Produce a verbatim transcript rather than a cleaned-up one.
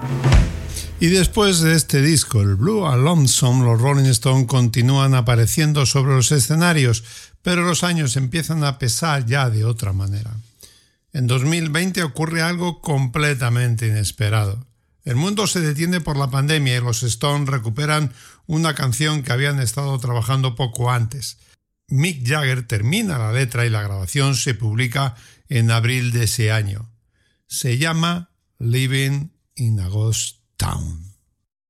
Y después de este disco, el Blue and Lonesome, los Rolling Stones continúan apareciendo sobre los escenarios, pero los años empiezan a pesar ya de otra manera. En dos mil veinte ocurre algo completamente inesperado. El mundo se detiene por la pandemia y los Stones recuperan una canción que habían estado trabajando poco antes. Mick Jagger termina la letra y la grabación se publica en abril de ese año. Se llama Living in a Ghost Town.